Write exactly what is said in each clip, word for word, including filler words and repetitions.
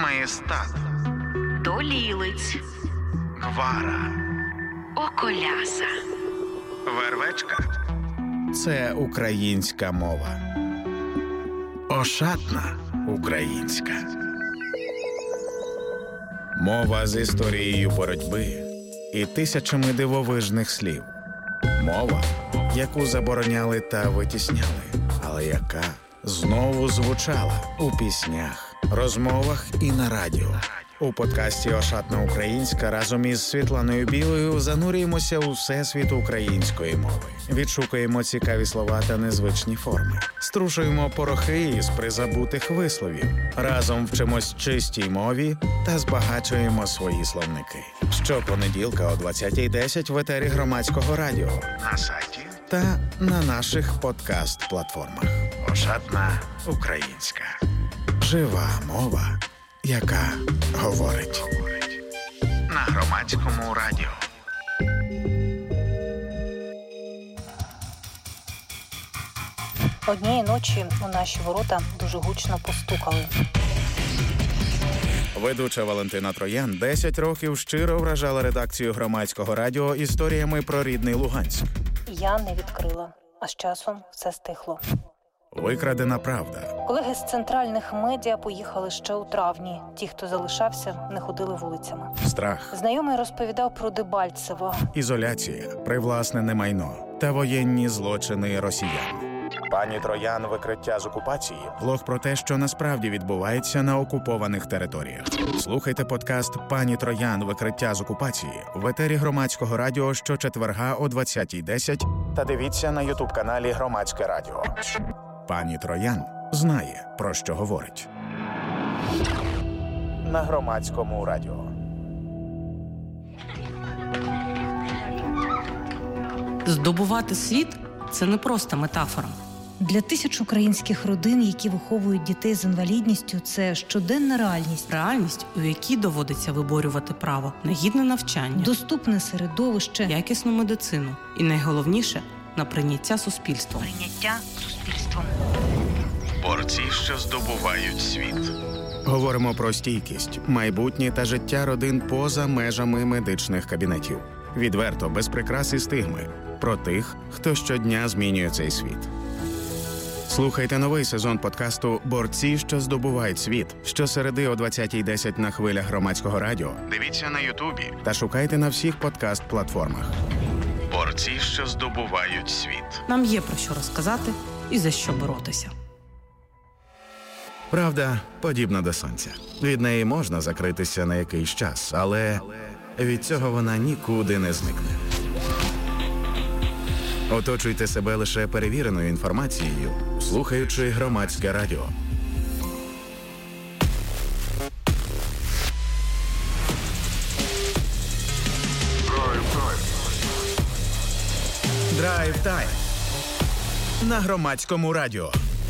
Маєстат, Долілиць, Гвара, Околяса, Вервечка – це українська мова. Ошатна українська. Мова з історією боротьби і тисячами дивовижних слів. Мова, яку забороняли та витісняли, але яка знову звучала у піснях, розмовах і на радіо. У подкасті «Ошатна українська» разом із Світланою Білою занурюємося у всесвіт української мови. Відшукуємо цікаві слова та незвичні форми. Струшуємо порохи із призабутих висловів. Разом вчимось чистій мові та збагачуємо свої словники. Щопонеділка о двадцятій десять в етері Громадського радіо, на сайті та на наших подкаст-платформах. «Ошатна українська». Жива мова, яка говорить. На Громадському радіо. Однієї ночі у наші ворота дуже гучно постукали. Ведуча Валентина Троян десять років щиро вражала редакцію Громадського радіо історіями про рідний Луганськ. Я не відкрила, а з часом все стихло. Викрадена правда. Колеги з центральних медіа поїхали ще у травні. Ті, хто залишався, не ходили вулицями. Страх. Знайомий розповідав про Дебальцево. Ізоляція, привласнене майно та воєнні злочини росіян. Пані Троян «Викриття з окупації» – блог про те, що насправді відбувається на окупованих територіях. Слухайте подкаст «Пані Троян. Викриття з окупації» в етері Громадського радіо щочетверга о двадцятій десять та дивіться на ютуб-каналі Громадське радіо. Пані Троян знає, про що говорить. На Громадському радіо. Здобувати світ – це не просто метафора. Для тисяч українських родин, які виховують дітей з інвалідністю, це щоденна реальність. Реальність, у якій доводиться виборювати право на гідне навчання, доступне середовище, якісну медицину і, найголовніше, на прийняття суспільством. Прийняття суспільством. Борці, що здобувають світ. Говоримо про стійкість, майбутнє та життя родин поза межами медичних кабінетів. Відверто, без прикрас і стигми. Про тих, хто щодня змінює цей світ. Слухайте новий сезон подкасту «Борці, що здобувають світ» щосереди о двадцятій десять на хвилях Громадського радіо. Дивіться на Ютубі та шукайте на всіх подкаст-платформах. Борці, що здобувають світ. Нам є про що розказати і за що боротися. Правда подібна до сонця. Від неї можна закритися на якийсь час, але від цього вона нікуди не зникне. Оточуйте себе лише перевіреною інформацією, слухаючи Громадське радіо. Драйв тайм на Громадському радіо.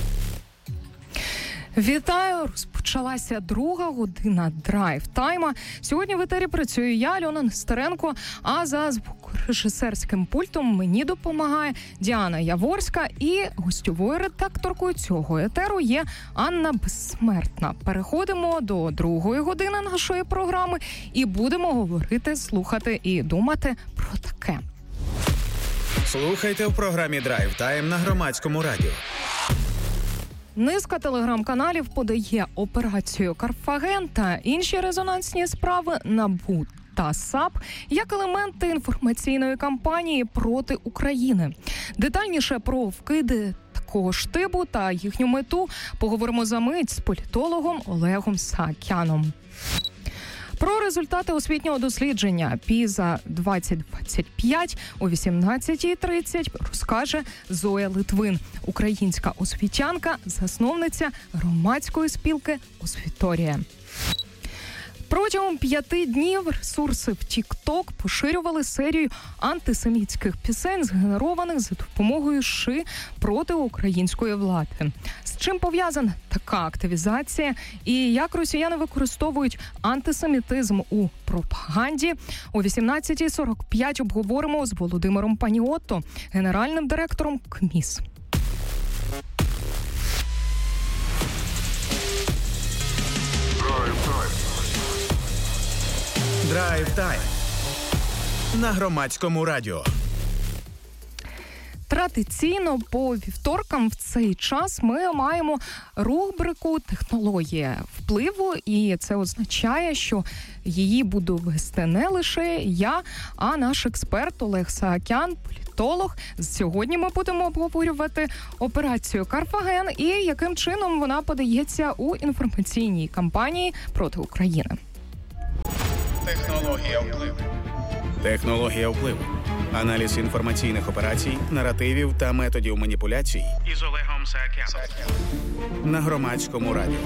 Вітаю! Розпочалася друга година драйв-тайма. Сьогодні в етері працюю я, Альона Нестеренко, а за звукорежисерським пультом мені допомагає Діана Яворська, і гостьовою редакторкою цього етеру є Анна Безсмертна. Переходимо до другої години нашої програми і будемо говорити, слухати і думати про таке. Слухайте в програмі «Драйв Тайм» на Громадському радіо. Низка телеграм-каналів подає операцію «Карфаген» та інші резонансні справи НАБУ та САП як елементи інформаційної кампанії проти України. Детальніше про вкиди такого штибу та їхню мету поговоримо за мить з політологом Олегом Саакяном. Про результати освітнього дослідження «Піза двадцять двадцять п'ять» о вісімнадцятій тридцять розкаже Зоя Литвин, українська освітянка, засновниця громадської спілки «Освіторія». Протягом п'яти днів ресурси в TikTok поширювали серію антисемітських пісень, згенерованих за допомогою ши проти української влади. З чим пов'язана така активізація і як росіяни використовують антисемітизм у пропаганді? О вісімнадцятій сорок п'ять обговоримо з Володимиром Паніотто, генеральним директором КМІС. Drive time. Драйв Тайм на Громадському радіо. Традиційно по вівторкам в цей час ми маємо рубрику «Технологія впливу», і це означає, що її буду вести не лише я, а наш експерт Олег Саакян, політолог. Сьогодні ми будемо обговорювати операцію «Карфаген» і яким чином вона подається у інформаційній кампанії проти України. Технологія впливу. Технологія впливу. Аналіз інформаційних операцій, наративів та методів маніпуляцій із Олегом Саакяном на Громадському радіо.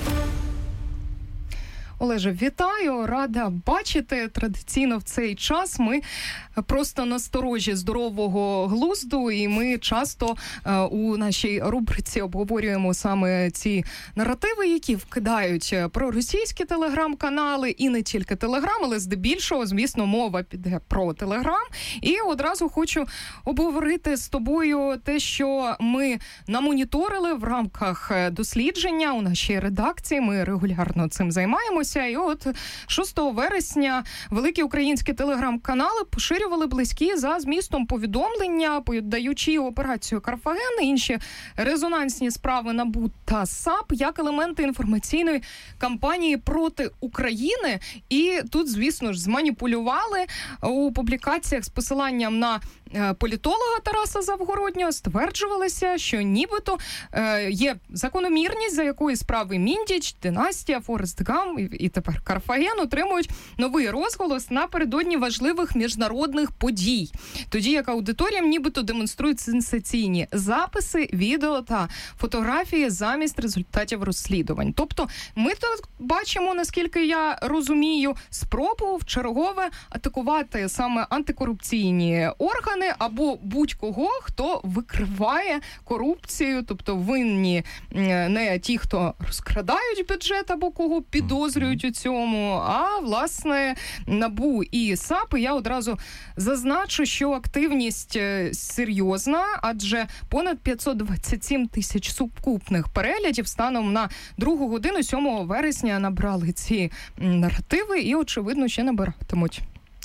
Олеже, вітаю, рада бачити. Традиційно в цей час ми просто насторожі здорового глузду, і ми часто е, у нашій рубриці обговорюємо саме ці наративи, які вкидають проросійські телеграм-канали, і не тільки телеграм, але здебільшого, звісно, мова піде про телеграм. І одразу хочу обговорити з тобою те, що ми намоніторили в рамках дослідження у нашій редакції. Ми регулярно цим займаємося. І от шостого вересня великі українські телеграм-канали поширювали близькі за змістом повідомлення, подаючи операцію «Карфаген» і інші резонансні справи НАБУ та САП як елементи інформаційної кампанії проти України. І тут, звісно ж, зманіпулювали у публікаціях з посиланням на політолога Тараса Завгороднього, стверджувалося, що нібито е, є закономірність, за якої справи Міндіч, Династія, Форест Гамп і, і тепер Карфаген отримують новий розголос напередодні важливих міжнародних подій. Тоді як аудиторіям нібито демонструють сенсаційні записи, відео та фотографії замість результатів розслідувань. Тобто ми тут бачимо, наскільки я розумію, спробу вчергове атакувати саме антикорупційні органи або будь-кого, хто викриває корупцію, тобто винні не ті, хто розкрадають бюджет або кого підозрюють у цьому, а, власне, НАБУ і САП. І я одразу зазначу, що активність серйозна, адже понад п'ятсот двадцять сім тисяч сукупних переглядів станом на другу годину сьомого вересня набрали ці наративи і, очевидно, ще набиратимуть.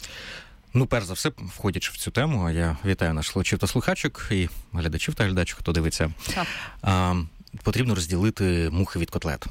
Ну, перш за все, входячи в цю тему, я вітаю наших слухачів та слухачок і глядачів та глядачок, хто дивиться. А, потрібно розділити мухи від котлет.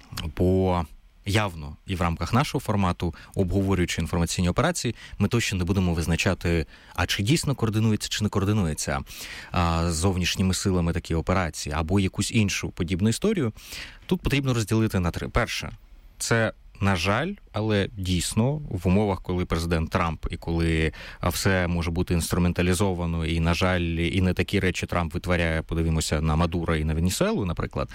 Бо явно і в рамках нашого формату, обговорюючи інформаційні операції, ми точно не будемо визначати, а чи дійсно координується, чи не координується а, зовнішніми силами такі операції, або якусь іншу подібну історію. Тут потрібно розділити на три. Перше, це на жаль, але дійсно, в умовах, коли президент Трамп і коли все може бути інструменталізовано, і, на жаль, і не такі речі Трамп витворяє, подивимося на Мадуро і на Венесуелу, наприклад,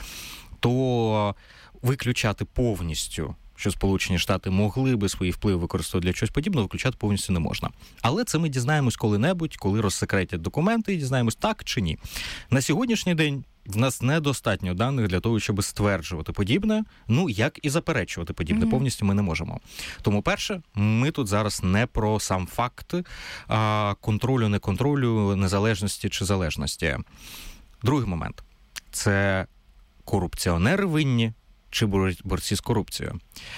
то виключати повністю, що Сполучені Штати могли би свої впливи використовувати для чогось подібного, виключати повністю не можна. Але це ми дізнаємось коли-небудь, коли розсекретять документи, і дізнаємось, так чи ні. На сьогоднішній день в нас недостатньо даних для того, щоб стверджувати подібне, ну, як і заперечувати подібне. Mm-hmm. Повністю ми не можемо. Тому, перше, ми тут зараз не про сам факт а, контролю, не контролю, незалежності чи залежності. Другий момент. Це корупціонери винні чи борці з корупцією.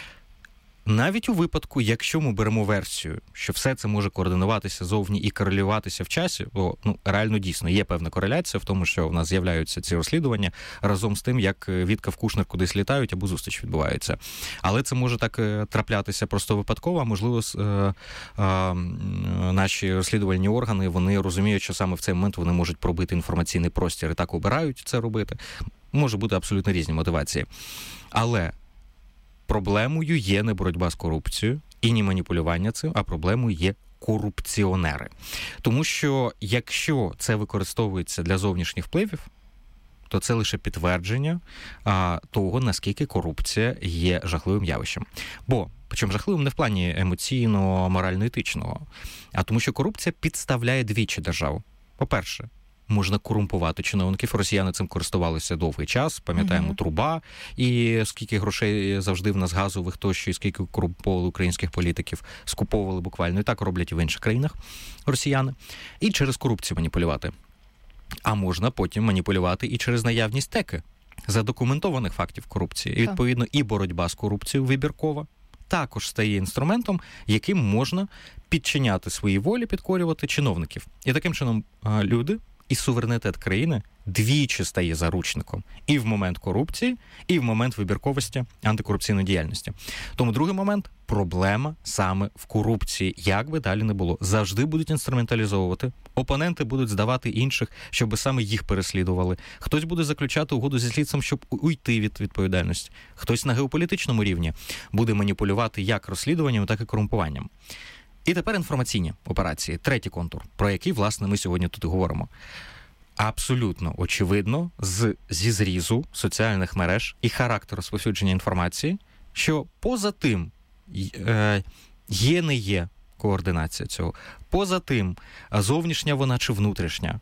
Навіть у випадку, якщо ми беремо версію, що все це може координуватися зовні і корелюватися в часі, бо ну, реально дійсно є певна кореляція в тому, що в нас з'являються ці розслідування разом з тим, як Вітка в Кушнер кудись літають або зустріч відбувається. Але це може так траплятися просто випадково, а можливо е, е, наші розслідувальні органи, вони розуміють, що саме в цей момент вони можуть пробити інформаційний простір і так обирають це робити. Може бути абсолютно різні мотивації. Але проблемою є не боротьба з корупцією і не маніпулювання цим, а проблемою є корупціонери. Тому що якщо це використовується для зовнішніх впливів, то це лише підтвердження а, того, наскільки корупція є жахливим явищем. Бо, причому жахливим не в плані емоційного, морально-етичного, а тому що корупція підставляє двічі державу. По-перше, можна корумпувати чиновників. Росіяни цим користувалися довгий час. Пам'ятаємо, uh-huh. труба, і скільки грошей завжди в нас газових тощо, і скільки корумповали українських політиків, скуповували буквально. І так роблять і в інших країнах росіяни. І через корупцію маніпулювати. А можна потім маніпулювати і через наявність теки задокументованих фактів корупції. І, відповідно, і боротьба з корупцією вибіркова, також стає інструментом, яким можна підчиняти свої волі, підкорювати чиновників. І таким чином люди і суверенітет країни двічі стає заручником і в момент корупції, і в момент вибірковості антикорупційної діяльності. Тому другий момент – проблема саме в корупції. Як би далі не було. Завжди будуть інструменталізовувати. Опоненти будуть здавати інших, щоб саме їх переслідували. Хтось буде заключати угоду зі слідством, щоб уйти від відповідальності. Хтось на геополітичному рівні буде маніпулювати як розслідуванням, так і корумпуванням. І тепер інформаційні операції. Третій контур, про який, власне, ми сьогодні тут і говоримо. Абсолютно очевидно з, зі зрізу соціальних мереж і характеру розповсюдження інформації, що поза тим е, є, не є координація цього, поза тим зовнішня вона чи внутрішня,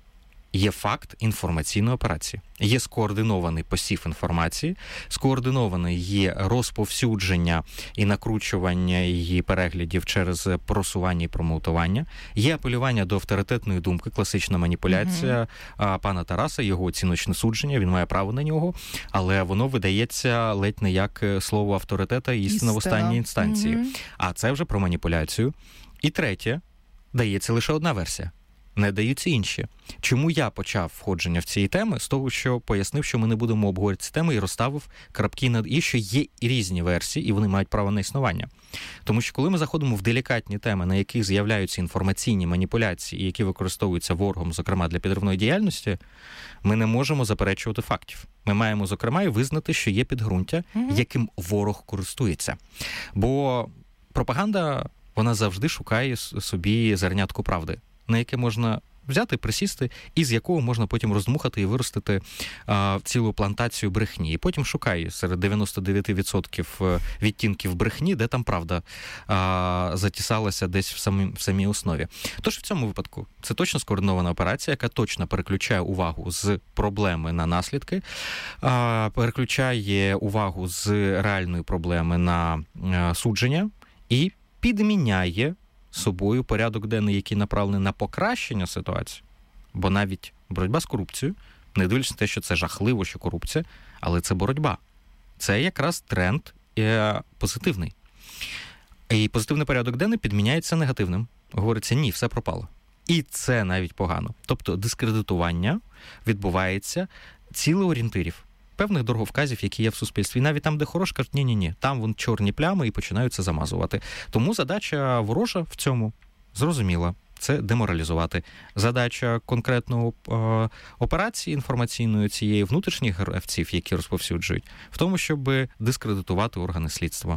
є факт інформаційної операції. Є скоординований посів інформації, скоординоване є розповсюдження і накручування її переглядів через просування і промоутування, є апелювання до авторитетної думки, класична маніпуляція mm-hmm. пана Тараса, його оціночне судження, він має право на нього, але воно видається ледь не як слово авторитета і істина в останній інстанції. Mm-hmm. А це вже про маніпуляцію. І третє, дається лише одна версія. Не даються інші. Чому я почав входження в ці теми? З того, що пояснив, що ми не будемо обговорювати ці теми і розставив крапки над «і», що є різні версії, і вони мають право на існування. Тому що коли ми заходимо в делікатні теми, на яких з'являються інформаційні маніпуляції, які використовуються ворогом, зокрема, для підривної діяльності, ми не можемо заперечувати фактів. Ми маємо, зокрема, і визнати, що є підґрунтя, mm-hmm. яким ворог користується. Бо пропаганда, вона завжди шукає собі зернятко правди, на яке можна взяти, присісти, і з якого можна потім роздмухати і виростити а, цілу плантацію брехні. І потім шукає серед дев'яносто дев'ять відсотків відтінків брехні, де там правда а, затісалася десь в самій, в самій основі. Тож в цьому випадку це точно скоординована операція, яка точно переключає увагу з проблеми на наслідки, а, переключає увагу з реальної проблеми на а, судження і підміняє собою порядок денний, який направлений на покращення ситуації. Бо навіть боротьба з корупцією, не дивлячись на те, що це жахливо, що корупція, але це боротьба. Це якраз тренд е, позитивний. І позитивний порядок денний підміняється негативним. Говориться, ні, все пропало. І це навіть погано. Тобто дискредитування відбувається ціле орієнтирів, певних дороговказів, які є в суспільстві. І навіть там, де хорош, кажуть, ні-ні-ні, там вон чорні плями і починаються замазувати. Тому задача ворожа в цьому зрозуміла. Це деморалізувати. Задача конкретної е, операції інформаційної цієї внутрішніх гравців, які розповсюджують, в тому, щоб дискредитувати органи слідства.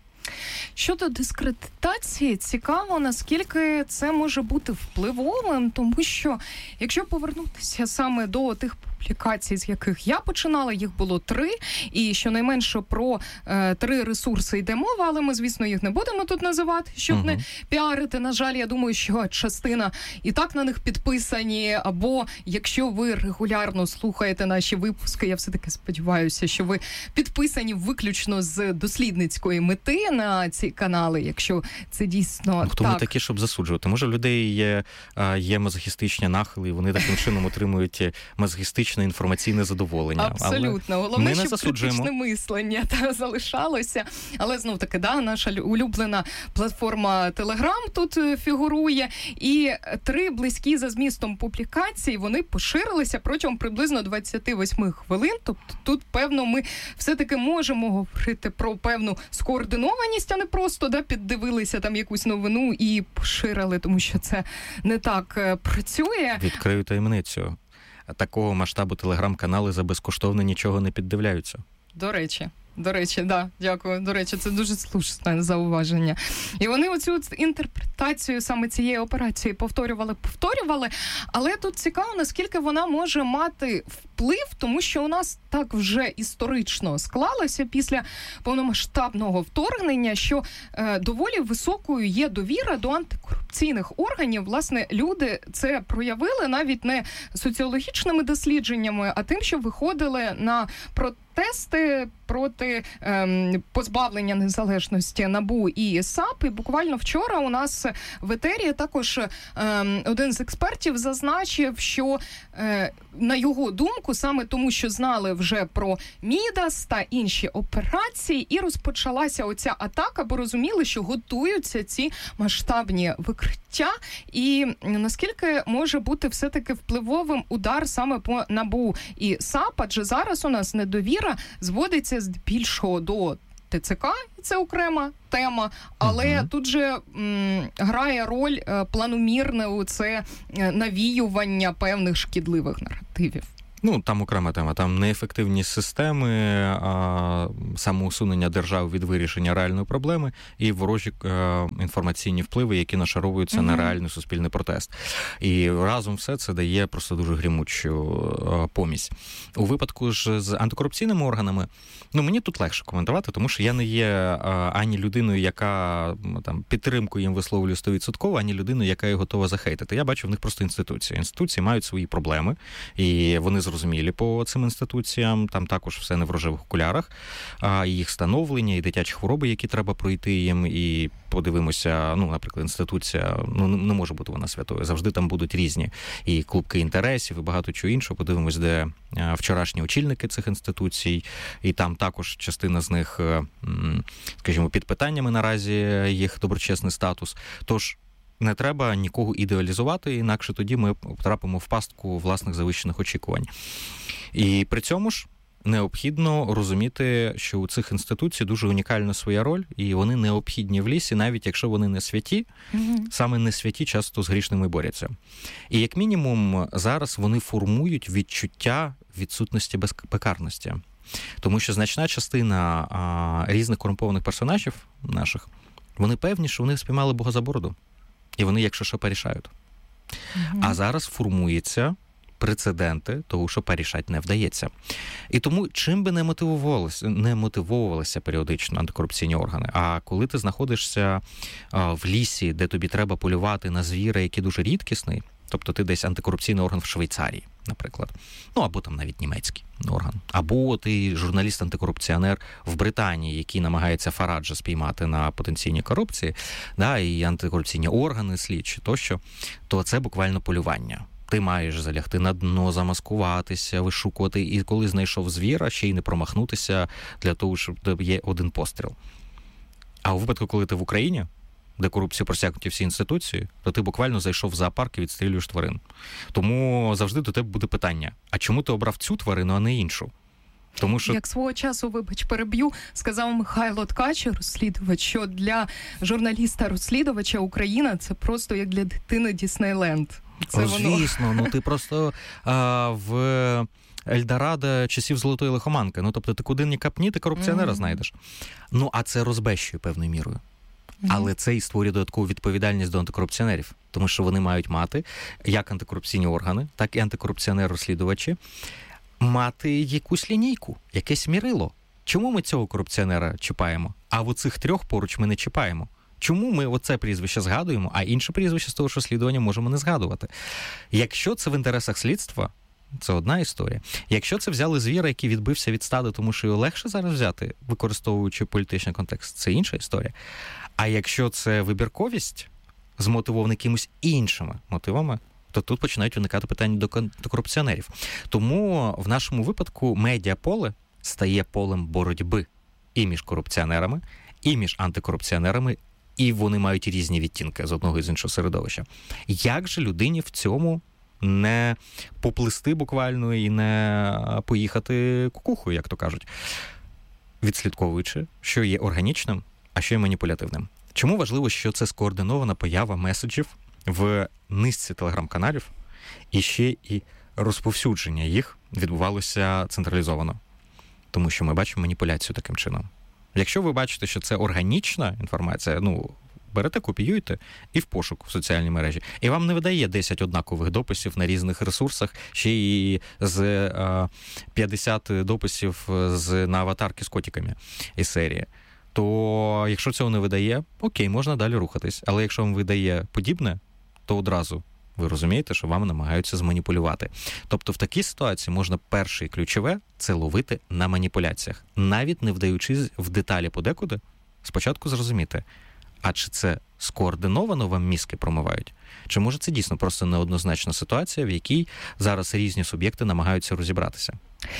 Щодо дискредитації, цікаво, наскільки це може бути впливовим, тому що, якщо повернутися саме до тих публікацій, з яких я починала, їх було три, і щонайменше про е, три ресурси йде мова, але ми, звісно, їх не будемо тут називати, щоб uh-huh. не піарити. На жаль, я думаю, що частина і так на них підписані, або якщо ви регулярно слухаєте наші випуски, я все-таки сподіваюся, що ви підписані виключно з дослідницької мети на ці канали, якщо це дійсно хто так. ми такі, щоб засуджувати? Може, в людей є, є мазохістичні нахили, і вони таким чином отримують мазохістичне інформаційне задоволення. Абсолютно. Головне, щоб критичне мислення та залишалося. Але, знов-таки, да, наша улюблена платформа Telegram тут фігурує. І три близькі за змістом публікацій, вони поширилися протягом приблизно двадцять вісім хвилин. Тобто тут, певно, ми все-таки можемо говорити про певну скоординованість, а не просто да, піддивилися там якусь новину і поширили, тому що це не так працює. Відкрию таємницю. Такого масштабу телеграм-канали за безкоштовно нічого не піддивляються. До речі. До речі, да, дякую. До речі, це дуже слушне зауваження. І вони оцю інтерпретацію саме цієї операції повторювали, повторювали, але тут цікаво, наскільки вона може мати вплив, тому що у нас так вже історично склалося після повномасштабного вторгнення, що е, доволі високою є довіра до антикорупційних органів. Власне, люди це проявили навіть не соціологічними дослідженнями, а тим, що виходили на про протести проти ем, позбавлення незалежності НАБУ і САП. І буквально вчора у нас в етері також ем, один з експертів зазначив, що е, на його думку, саме тому, що знали вже про Мідас та інші операції, і розпочалася оця атака, бо розуміли, що готуються ці масштабні викриття. І наскільки може бути все-таки впливовим удар саме по НАБУ і САП, адже зараз у нас недовіра зводиться здебільшого до ТЦК, це окрема тема, але uh-huh. тут же м, грає роль е, планомірне це е, навіювання певних шкідливих наративів. Ну, там окрема тема, там неефективні системи, а, самоусунення держав від вирішення реальної проблеми і ворожі а, інформаційні впливи, які нашаровуються mm-hmm. на реальний суспільний протест. І разом все це дає просто дуже грімучу а, помість. У випадку ж з антикорупційними органами, ну, мені тут легше коментувати, тому що я не є а, ані людиною, яка там підтримку їм висловлює сто відсотків, ані людиною, яка їх готова захейтити. Я бачу в них просто інституції. Інституції мають свої проблеми, і вони зрозумілі по цим інституціям, там також все не в рожевих окулярах, а їх становлення, і дитячі хвороби, які треба пройти їм, і подивимося, ну, наприклад, інституція, ну, не може бути вона святою, завжди там будуть різні і клубки інтересів, і багато чого іншого. Подивимось, де вчорашні очільники цих інституцій, і там також частина з них, скажімо, під питаннями наразі їх доброчесний статус. Тож, не треба нікого ідеалізувати, інакше тоді ми потрапимо в пастку власних завищених очікувань. І при цьому ж необхідно розуміти, що у цих інституцій дуже унікальна своя роль, і вони необхідні в лісі, навіть якщо вони не святі, mm-hmm. саме не святі часто з грішними борються. І як мінімум зараз вони формують відчуття відсутності безпекарності. Тому що значна частина а, різних корумпованих персонажів наших, вони певні, що вони спіймали Бога за бороду. І вони, якщо що, порішають. Mm-hmm. А зараз формуються прецеденти того, що порішати не вдається. І тому, чим би не мотивувалися, не мотивовувалися періодично антикорупційні органи, а коли ти знаходишся а, в лісі, де тобі треба полювати на звіра, який дуже рідкісний, тобто ти десь антикорупційний орган в Швейцарії, наприклад, ну або там навіть німецький орган, або ти журналіст-антикорупціонер в Британії, який намагається Фараджа спіймати на потенційній корупції, да, і антикорупційні органи, слідчі тощо, то це буквально полювання. Ти маєш залягти на дно, замаскуватися, вишукувати, і коли знайшов звіра, ще й не промахнутися для того, щоб є один постріл. А у випадку, коли ти в Україні, де корупцію просякнуті всі інституції, то ти буквально зайшов в зоопарк і відстрілюєш тварин. Тому завжди до тебе буде питання, а чому ти обрав цю тварину, а не іншу? Тому що... Як свого часу, вибач, переб'ю, сказав Михайло Ткач, розслідувач, що для журналіста-розслідувача Україна – це просто як для дитини Діснейленд. Це О, воно. Звісно, ну ти просто а, в Ельдорадо часів золотої лихоманки. Ну, тобто ти куди ні капні, ти корупціонера mm-hmm. знайдеш. Ну, а це розбещує певною мірою. Mm-hmm. Але це і створює додаткову відповідальність до антикорупціонерів. Тому що вони мають мати як антикорупційні органи, так і антикорупціонери-розслідувачі, мати якусь лінійку, якесь мірило. Чому ми цього корупціонера чіпаємо, а в оцих трьох поруч ми не чіпаємо? Чому ми оце прізвище згадуємо, а інше прізвище з того ж розслідування можемо не згадувати? Якщо це в інтересах слідства, це одна історія. Якщо це взяли звіра, який відбився від стади, тому що його легше зараз взяти, використовуючи політичний контекст, це інша історія. А якщо це вибірковість, змотивована якимось іншими мотивами, то тут починають виникати питання до, до корупціонерів. Тому в нашому випадку медіаполе стає полем боротьби і між корупціонерами, і між антикорупціонерами, і вони мають різні відтінки з одного і з іншого середовища. Як же людині в цьому не поплисти буквально і не поїхати кукухою, як то кажуть, відслідковуючи, що є органічним, а що є маніпулятивним? Чому важливо, що це скоординована поява меседжів в низці телеграм-каналів, і ще і розповсюдження їх відбувалося централізовано? Тому що ми бачимо маніпуляцію таким чином. Якщо ви бачите, що це органічна інформація, ну, берете, копіюєте і в пошук в соціальній мережі. І вам не видає десять однакових дописів на різних ресурсах, ще і з а, п'ятдесят дописів з, на аватарки з котиками із серії. То якщо цього не видає, окей, можна далі рухатись. Але якщо вам видає подібне, то одразу Ви розумієте, що вам намагаються зманіпулювати. Тобто в такій ситуації можна перше і ключове – це ловити на маніпуляціях. Навіть не вдаючись в деталі подекуди, спочатку зрозуміти, а чи це скоординовано вам мізки промивають? Чи може це дійсно просто неоднозначна ситуація, в якій зараз різні суб'єкти намагаються розібратися?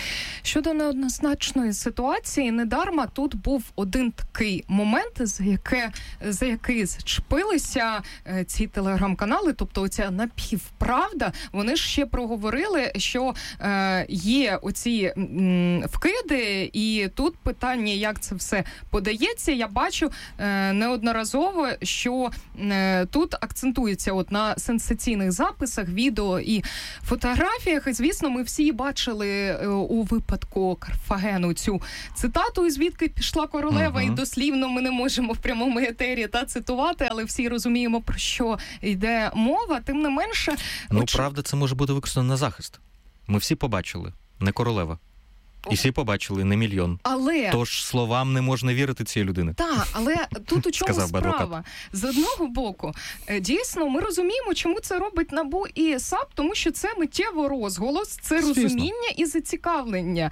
Щодо неоднозначної ситуації, недарма тут був один такий момент, за, яке, за який зчепилися е, ці телеграм-канали, тобто оця напівправда, вони ж ще проговорили, що е, є оці м, вкиди, і тут питання, як це все подається. Я бачу е, неодноразово, що е, тут акцентується от на сенсаційних записах, відео і фотографіях, і, звісно, ми всі бачили е, у випадку Карфагену цю цитату, і звідки пішла королева, uh-huh. і дослівно ми не можемо в прямому етері та цитувати, але всі розуміємо, про що йде мова. Тим не менше... Ну, оч... правда, це може бути використано на захист. Ми всі побачили. Не королева. І всі побачили не мільйон. Але... Тож словам не можна вірити цієї людини. Так, але тут у чому справа? З одного боку, дійсно, ми розуміємо, чому це робить НАБУ і САП, тому що це миттєво розголос, це Звісно. розуміння і зацікавлення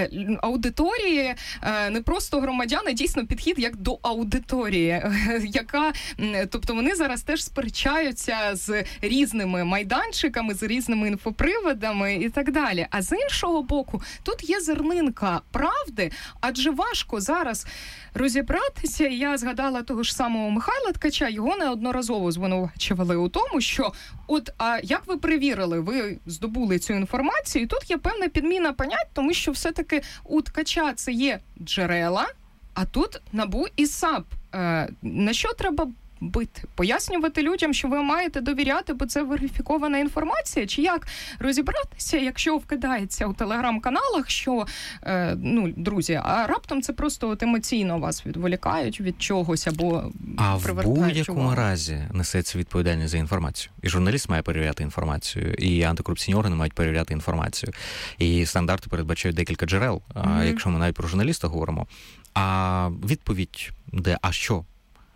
аудиторії, не просто громадян, а дійсно підхід як до аудиторії, яка, тобто вони зараз теж сперечаються з різними майданчиками, з різними інфоприводами і так далі. А з іншого боку, тут є зерно Нинка правди, адже важко зараз розібратися. Я згадала того ж самого Михайла Ткача, його неодноразово звинувачували у тому, що от, а як ви перевірили, ви здобули цю інформацію, і тут є певна підміна понять, тому що все-таки у Ткача це є джерела, а тут НАБУ і САП. Е, на що треба бити? Пояснювати людям, що ви маєте довіряти, бо це верифікована інформація? Чи як розібратися, якщо вкидається у телеграм-каналах, що, е, ну, друзі, а раптом це просто от емоційно вас відволікають від чогось або а привертають в будь-якому увагу? разі несеться відповідальність за інформацію. І журналіст має перевіряти інформацію, і антикорупційні органи мають перевіряти інформацію. І стандарти передбачають декілька джерел, mm-hmm. якщо ми навіть про журналіста говоримо. А відповідь де? А що?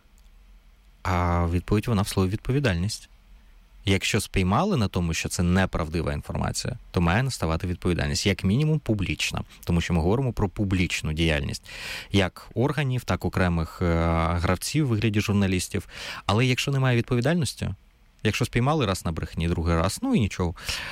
А відповідь вона в слові відповідальність. Якщо спіймали на тому, що це неправдива інформація, то має наставати відповідальність. Як мінімум публічна. Тому що ми говоримо про публічну діяльність. Як органів, так окремих гравців в вигляді журналістів. Але якщо немає відповідальності, якщо спіймали раз на брехні, другий раз, ну і нічого,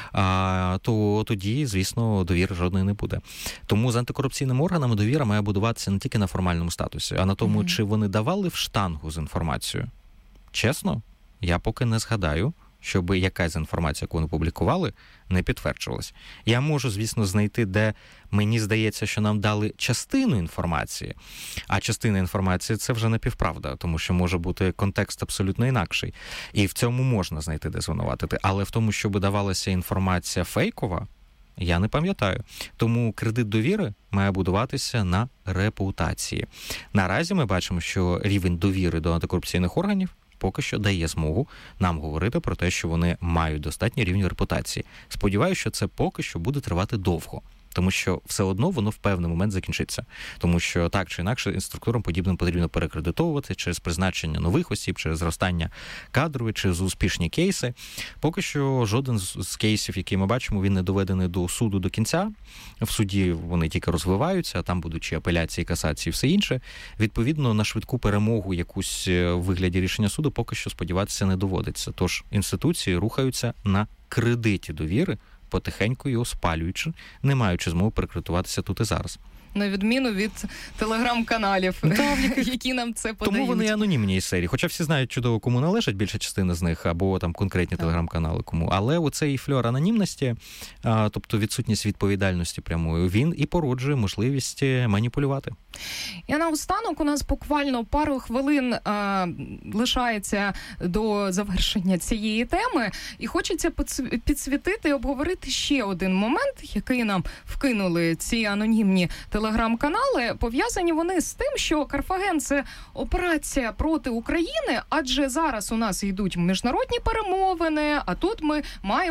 а, то тоді, звісно, довіри жодної не буде. Тому з антикорупційними органами довіра має будуватися не тільки на формальному статусі, а на тому, mm-hmm. чи вони давали в штангу з інформацією. Чесно, я поки не згадаю, щоб якась інформація, яку вони публікували, не підтверджувалась. Я можу, звісно, знайти, де мені здається, що нам дали частину інформації, а частина інформації – це вже напівправда, тому що може бути контекст абсолютно інакший. І в цьому можна знайти, де звинуватити. Але в тому, щоб давалася інформація фейкова, я не пам'ятаю. Тому кредит довіри має будуватися на репутації. Наразі ми бачимо, що рівень довіри до антикорупційних органів поки що дає змогу нам говорити про те, що вони мають достатній рівень репутації. Сподіваюся, що це поки що буде тривати довго. Тому що все одно воно в певний момент закінчиться. Тому що так чи інакше структурам подібним потрібно перекредитовувати через призначення нових осіб, через зростання кадрові, через успішні кейси. Поки що жоден з кейсів, які ми бачимо, він не доведений до суду до кінця. В суді вони тільки розвиваються, а там будуть чи апеляції, касації, все інше. Відповідно, на швидку перемогу якусь в вигляді рішення суду поки що сподіватися не доводиться. Тож інституції рухаються на кредиті довіри, потихеньку його спалюючи, не маючи змоги перекредитуватися тут і зараз. На відміну від телеграм-каналів, да, які нам це подають. Тому вони анонімні із серії. Хоча всі знають чудово, кому належать більша частина з них, або там конкретні телеграм-канали кому. Але оцей фльор анонімності, а, тобто відсутність відповідальності прямої, він і породжує можливість маніпулювати. І наостанок у нас буквально пару хвилин а, лишається до завершення цієї теми. І хочеться підсвітити і обговорити ще один момент, який нам вкинули ці анонімні телеграм-канали. Пов'язані вони з тим, що Карфаген – це операція проти України, адже зараз у нас йдуть міжнародні перемовини, а тут ми маємо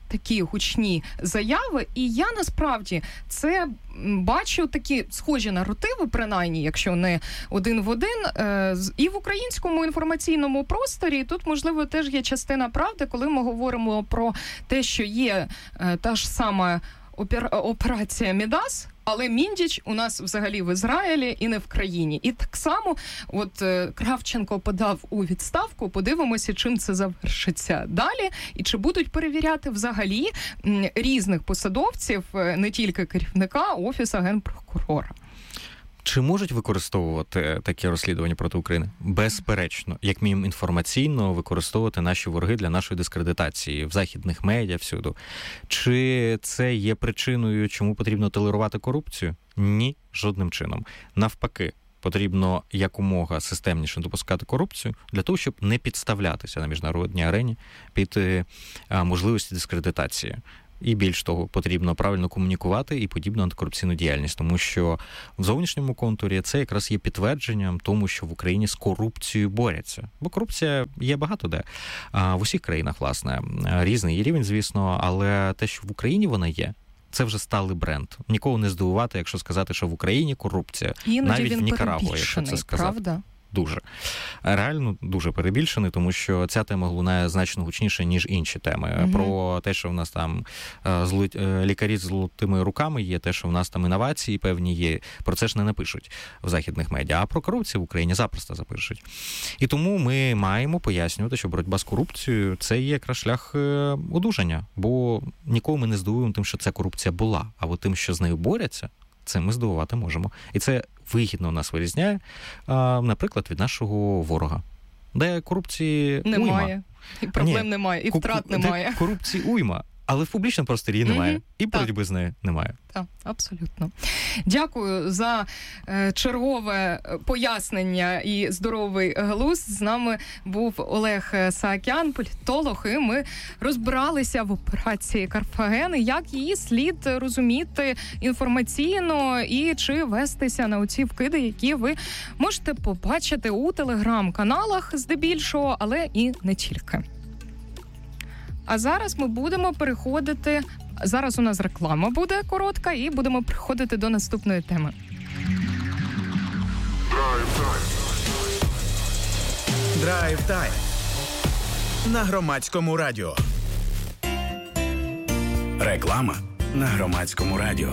такі гучні заяви. І я насправді це бачу такі схожі наративи, принаймні, якщо не один в один, і в українському інформаційному просторі. Тут, можливо, теж є частина правди, коли ми говоримо про те, що є та ж сама операція Мідас, але Міндіч у нас взагалі в Ізраїлі і не в країні. І так само от Кравченко подав у відставку, подивимося, чим це завершиться далі, і чи будуть перевіряти взагалі різних посадовців, не тільки керівника Офісу Генпрокурора. Чи можуть використовувати такі розслідування проти України? Безперечно. Як мінімум інформаційно використовувати наші вороги для нашої дискредитації в західних медіа, всюди. Чи це є причиною, чому потрібно толерувати корупцію? Ні, жодним чином. Навпаки, потрібно якомога системніше допускати корупцію для того, щоб не підставлятися на міжнародній арені під а, можливості дискредитації. І більш того, потрібно правильно комунікувати і подібну антикорупційну діяльність, тому що в зовнішньому контурі це якраз є підтвердженням тому, що в Україні з корупцією борються. Бо корупція є багато де. А в усіх країнах, власне, різний її рівень, звісно, але те, що в Україні вона є, це вже сталий бренд. Нікого не здивувати, якщо сказати, що в Україні корупція. Іноді навіть в Нікарагуа, якщо це сказати. Правда? Дуже. Реально дуже перебільшений, тому що ця тема лунає значно гучніше, ніж інші теми. Mm-hmm. Про те, що в нас там зло... лікарі з золотими руками є, те, що в нас там інновації певні є, про це ж не напишуть в західних медіа, а про корупцію в Україні запросто запишуть. І тому ми маємо пояснювати, що боротьба з корупцією – це є якраз шлях одужання, бо нікого ми не здивуємо тим, що ця корупція була, а от тим, що з нею борються, це ми здивувати можемо. І це вигідно у нас вирізняє, а, наприклад, від нашого ворога, де корупції немає. Уйма. І проблем Ні. немає, і втрат Де немає. Корупції уйма, але в публічному просторі її немає. Mm-hmm. І боротьби з нею немає. Так, абсолютно. Дякую за е, чергове пояснення і здоровий глузд. З нами був Олег Саакян, політолог, і ми розбиралися в операції Карфаген, як її слід розуміти інформаційно і чи вестися на оці вкиди, які ви можете побачити у телеграм-каналах здебільшого, але і не тільки. А зараз ми будемо переходити... Зараз у нас реклама буде коротка, і будемо переходити до наступної теми. Драйв-тайм на Громадському радіо. Реклама на Громадському радіо.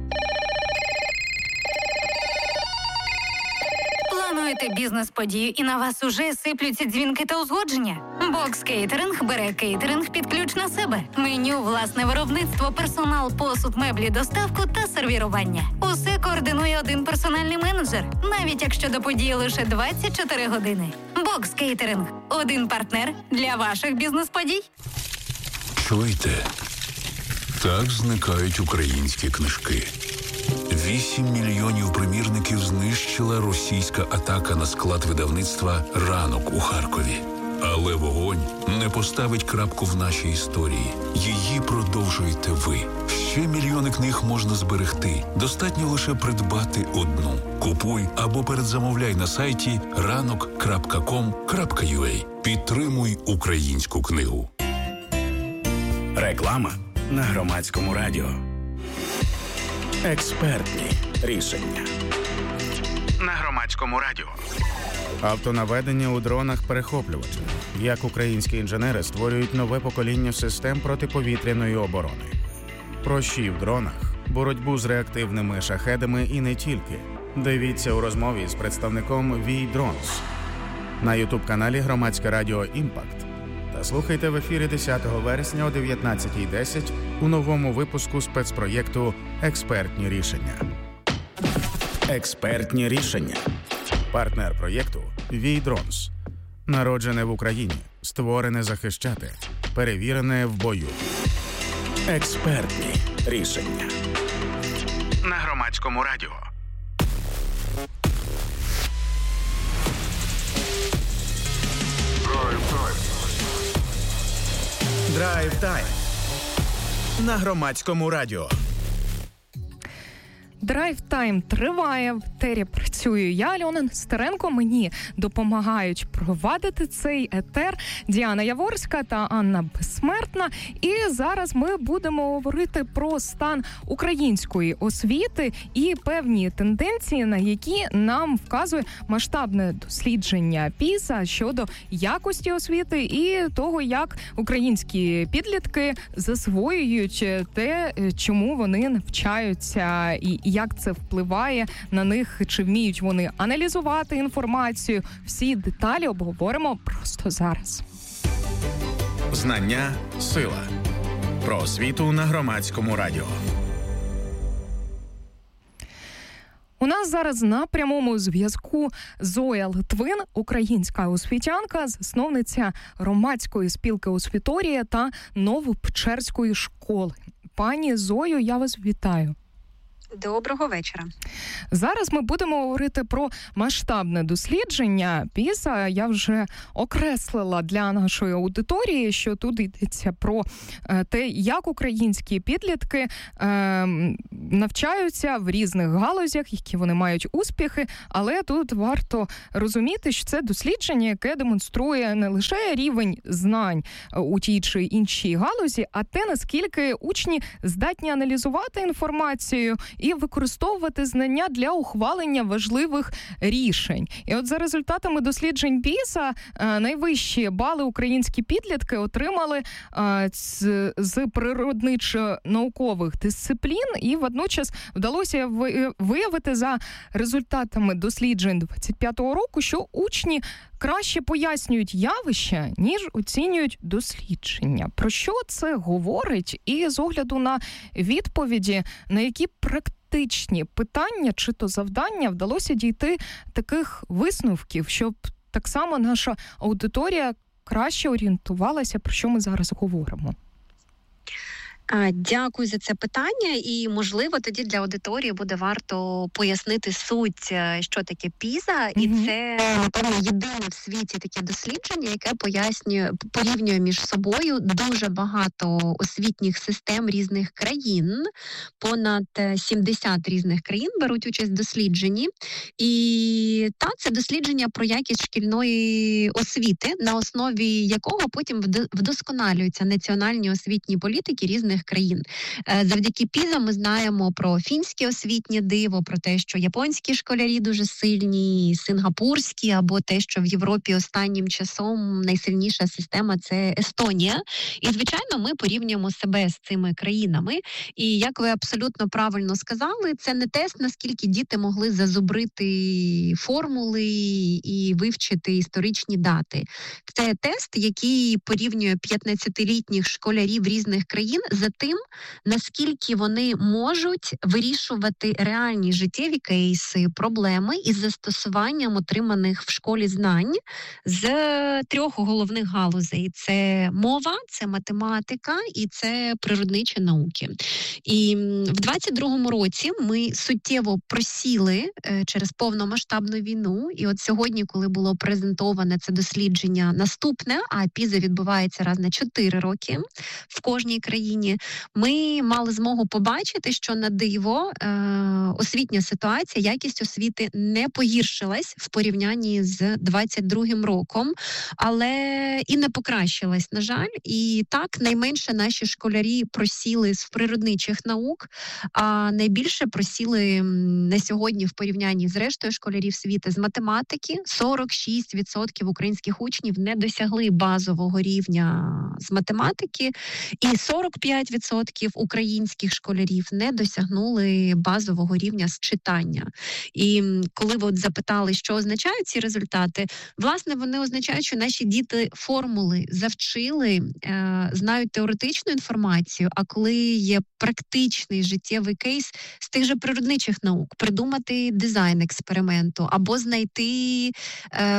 Плануєте бізнес-подію і на вас уже сиплються дзвінки та узгодження? Бокс Кейтеринг бере кейтеринг під ключ на себе. Меню, власне виробництво, персонал, посуд, меблі, доставку та сервірування. Усе координує один персональний менеджер, навіть якщо до події лише двадцять чотири години. Бокс Кейтеринг – один партнер для ваших бізнес-подій. Чуєте? Так зникають українські книжки. Вісім мільйонів примірників знищила російська атака на склад видавництва «Ранок» у Харкові. Але вогонь не поставить крапку в нашій історії. Її продовжуєте ви. Ще мільйони книг можна зберегти. Достатньо лише придбати одну. Купуй або передзамовляй на сайті ранок крапка ком крапка ю а. Підтримуй українську книгу. Реклама на Громадському радіо. Експертні рішення на Громадському радіо. Автонаведення у дронах-перехоплювачах. Як українські інженери створюють нове покоління систем протиповітряної оборони. Прощі в дронах, боротьбу з реактивними шахедами і не тільки. Дивіться у розмові з представником ві Drones на ютуб-каналі Громадське радіо «Імпакт». Та слухайте в ефірі десятого вересня о дев'ятнадцятій десять у новому випуску спецпроєкту «Експертні рішення». Експертні рішення. Партнер проєкту ві Drones. Народжене в Україні, створене захищати, перевірене в бою. Експертні рішення. На Громадському радіо. Драйв-тайм на Громадському радіо. Драйв-тайм триває в етері працюю я, Альона Нестеренко. Мені допомагають провадити цей етер Діана Яворська та Анна Безсмертна. І зараз ми будемо говорити про стан української освіти і певні тенденції, на які нам вказує масштабне дослідження піза щодо якості освіти і того, як українські підлітки засвоюють те, чому вони навчаються, і як це впливає на них, чи вміють вони аналізувати інформацію. Всі деталі обговоримо просто зараз. Знання – сила. Про освіту на Громадському радіо. У нас зараз на прямому зв'язку Зоя Литвин, українська освітянка, засновниця громадської спілки «Освіторія» та Новопечерської школи. Пані Зою, я вас вітаю. Доброго вечора. Зараз ми будемо говорити про масштабне дослідження піза. Я вже окреслила для нашої аудиторії, що тут йдеться про те, як українські підлітки е, навчаються в різних галузях, які вони мають успіхи, але тут варто розуміти, що це дослідження, яке демонструє не лише рівень знань у тій чи іншій галузі, а те, наскільки учні здатні аналізувати інформацію і використовувати знання для ухвалення важливих рішень. І от за результатами досліджень піза найвищі бали українські підлітки отримали з, з природничо-наукових дисциплін, і водночас вдалося виявити за результатами досліджень двадцять п'ятого року, що учні краще пояснюють явища, ніж оцінюють дослідження. Про що це говорить? І з огляду на відповіді, на які практичні питання чи то завдання вдалося дійти таких висновків, щоб так само наша аудиторія краще орієнтувалася, про що ми зараз говоримо. Дякую за це питання, і, можливо, тоді для аудиторії буде варто пояснити суть, що таке піза, mm-hmm. і це, напевно, єдине в світі таке дослідження, яке пояснює, порівнює між собою дуже багато освітніх систем різних країн, понад сімдесят різних країн беруть участь в дослідженні, і та, це дослідження про якість шкільної освіти, на основі якого потім вдосконалюються національні освітні політики різних країн. Завдяки піза ми знаємо про фінське освітнє диво, про те, що японські школярі дуже сильні, сингапурські, або те, що в Європі останнім часом найсильніша система – це Естонія. І, звичайно, ми порівнюємо себе з цими країнами. І, як ви абсолютно правильно сказали, це не тест, наскільки діти могли зазубрити формули і вивчити історичні дати. Це тест, який порівнює п'ятнадцятилітніх школярів різних країн за тим, наскільки вони можуть вирішувати реальні життєві кейси, проблеми із застосуванням отриманих в школі знань з трьох головних галузей. Це мова, це математика і це природничі науки. І в двадцять другому році ми суттєво просіли через повномасштабну війну. І от сьогодні, коли було презентоване це дослідження наступне, а піза відбувається раз на чотири роки в кожній країні, ми мали змогу побачити, що на диво е, освітня ситуація, якість освіти не погіршилась в порівнянні з двадцять другим роком, але і не покращилась, на жаль. І так, найменше наші школярі просіли з природничих наук, а найбільше просіли на сьогодні в порівнянні з рештою школярів світу з математики. сорок шість відсотків українських учнів не досягли базового рівня з математики, і сорок п'ять відсотків українських школярів не досягнули базового рівня з читання. І коли ви от запитали, що означають ці результати, власне, вони означають, що наші діти формули завчили, е, знають теоретичну інформацію, а коли є практичний життєвий кейс з тих же природничих наук, придумати дизайн експерименту, або знайти, е,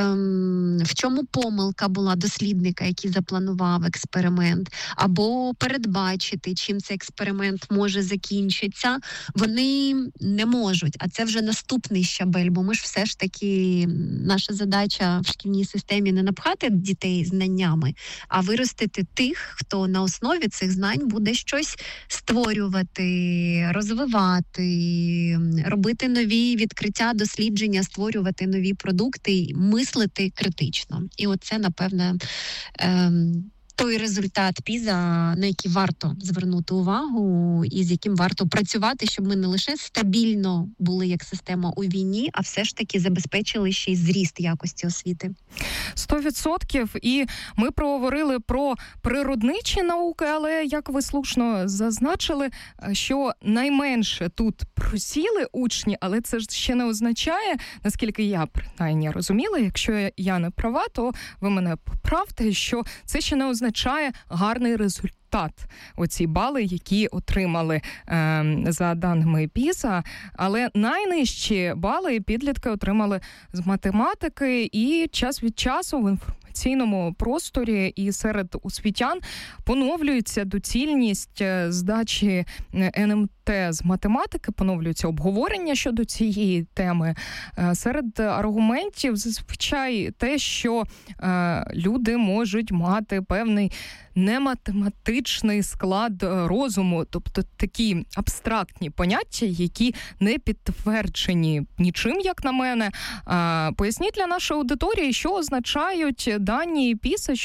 в чому помилка була дослідника, який запланував експеримент, або передбачити передбачити, чим цей експеримент може закінчитися, вони не можуть. А це вже наступний щабель, бо ми ж все ж таки, наша задача в шкільній системі не напхати дітей знаннями, а виростити тих, хто на основі цих знань буде щось створювати, розвивати, робити нові відкриття, дослідження, створювати нові продукти, мислити критично. І оце, напевне, ем, той результат Піза, на який варто звернути увагу і з яким варто працювати, щоб ми не лише стабільно були як система у війні, а все ж таки забезпечили ще й зріст якості освіти. Сто відсотків. І ми проговорили про природничі науки, але, як ви слушно зазначили, що найменше тут просіли учні, але це ж ще не означає, наскільки я, принаймні, розуміла, якщо я не права, то ви мене поправте, що це ще не означає гарний результат. Оці бали, які отримали е, за даними Піза, але найнижчі бали підлітки отримали з математики, і час від часу в інформаційному просторі і серед освітян поновлюється доцільність здачі ен ем те з математики, поновлюється обговорення щодо цієї теми. Серед аргументів зазвичай те, що е, люди можуть мати певний нематематичний склад розуму, тобто такі абстрактні поняття, які не підтверджені нічим, як на мене. Поясніть для нашої аудиторії, що означають дані Піза,